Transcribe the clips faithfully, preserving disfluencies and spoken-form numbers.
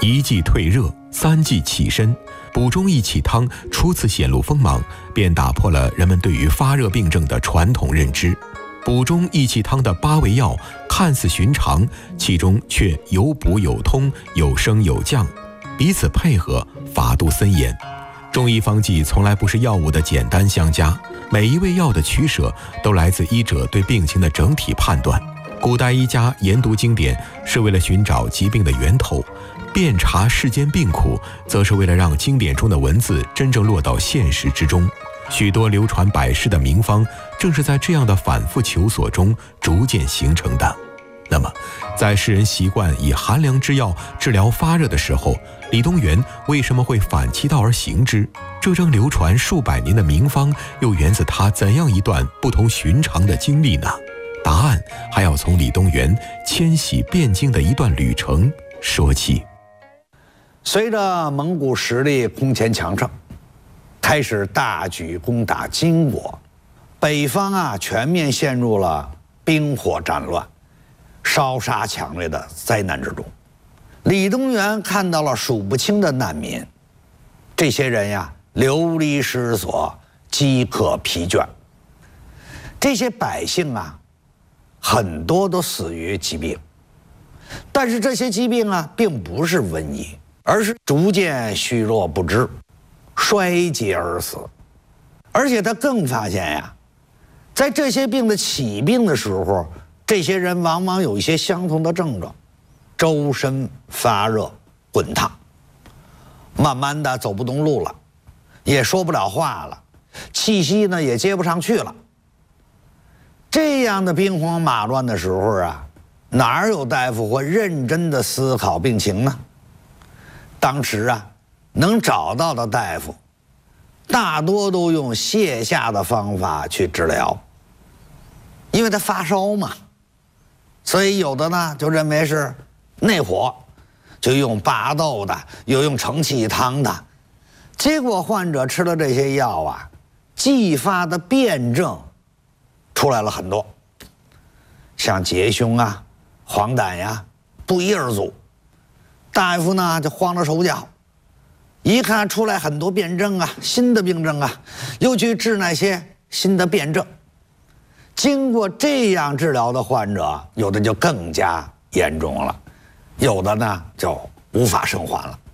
一剂退热，三剂起身，补中益气汤初次显露锋芒，便打破了人们对于发热病症的传统认知。补中益气汤的八味药看似寻常，其中却有补有通，有升有降，彼此配合，法度森严。中医方剂从来不是药物的简单相加，每一味药的取舍都来自医者对病情的整体判断。古代医家研读经典是为了寻找疾病的源头，遍察世间病苦，则是为了让经典中的文字真正落到现实之中。许多流传百世的名方，正是在这样的反复求索中逐渐形成的。那么，在世人习惯以寒凉之药治疗发热的时候，李东垣为什么会反其道而行之？这张流传数百年的名方，又源自他怎样一段不同寻常的经历呢？答案还要从李东垣迁徙汴京的一段旅程说起。 随着蒙古实力空前强盛，开始大举攻打金国，北方啊全面陷入了兵火战乱、烧杀抢掠的灾难之中。李东垣看到了数不清的难民，这些人呀流离失所、饥渴疲倦。这些百姓啊，很多都死于疾病，但是这些疾病啊，并不是瘟疫，而是逐渐虚弱不支、衰竭而死。而且他更发现呀，在这些病的起病的时候，这些人往往有一些相同的症状：周身发热、滚烫，慢慢的走不动路了，也说不了话了，气息呢也接不上去了。这样的兵荒马乱的时候啊，哪有大夫会认真的思考病情呢？当时啊，能找到的大夫，大多都用泻下的方法去治疗，因为他发烧嘛，所以有的呢就认为是内火，就用巴豆的，有用承气汤的。结果患者吃了这些药啊，继发的辩证出来了很多，像结胸啊、黄疸呀，不一而足。大夫呢就慌了手脚，一看出来很多辩证啊，新的病症啊，又去治那些新的辩证。经过这样治疗的患者，有的就更加严重了，有的呢就无法生还了。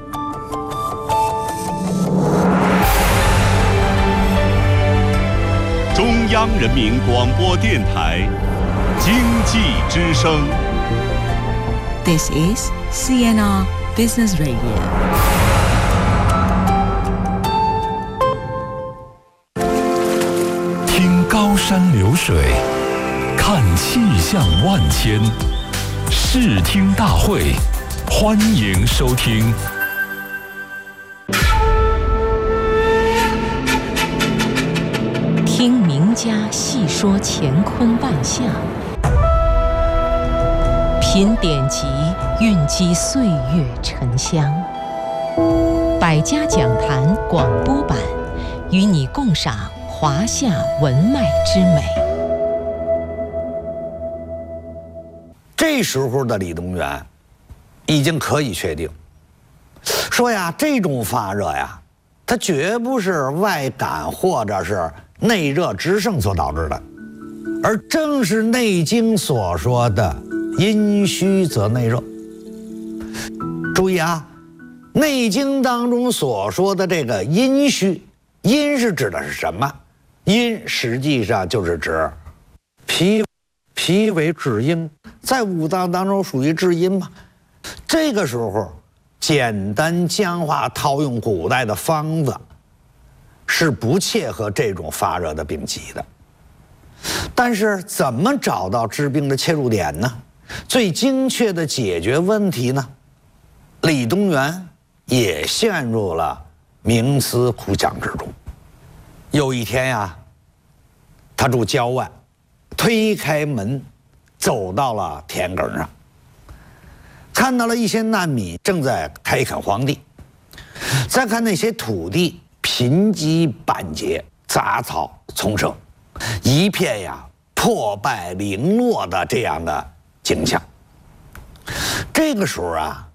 中央人民广播电台经济之声。 This is C N R Business Radio. 听高山流水，看气象万千，视听大会，欢迎收听。 听名家细说乾坤万象，品典籍，蕴积岁月沉香。百家讲坛广播版，与你共赏华夏文脉之美。 这时候的李东垣已经可以确定，说呀，这种发热呀，它绝不是外感或者是内热直盛所导致的，而正是《内经》所说的阴虚则内热。注意啊，《内经》当中所说的这个阴虚，阴是指的是什么？阴实际上就是指脾，脾为至阴，在五脏当中属于至阴嘛。这个时候，简单僵化套用古代的方子，是不切合这种发热的病机的。但是怎么找到治病的切入点呢？最精确的解决问题呢？李东垣也陷入了冥思苦想之中。有一天呀，他住郊外，推开门走到了田埂上，看到了一些难民正在开垦荒地，再看那些土地贫瘠板结，杂草丛生，一片呀破败零落的这样的景象。这个时候啊，